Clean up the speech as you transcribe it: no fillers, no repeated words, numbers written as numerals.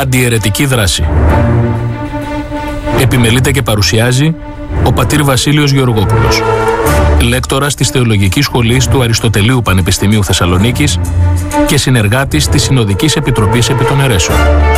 Αντιαιρετική δράση. Επιμελείται και παρουσιάζει ο πατήρ Βασίλειος Γεωργόπουλος, λέκτορας της Θεολογικής Σχολής του Αριστοτελείου Πανεπιστημίου Θεσσαλονίκης και συνεργάτης της Συνοδικής Επιτροπής επί των Αιρέσεων.